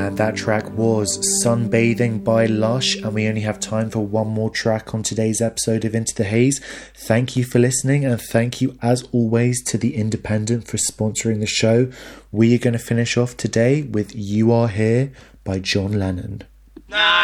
And that track was Sunbathing by Lush, and we only have time for one more track on today's episode of Into the Haze. Thank you for listening, and thank you as always to The Independent for sponsoring the show. We are going to finish off today with You Are Here by John Lennon. Nah.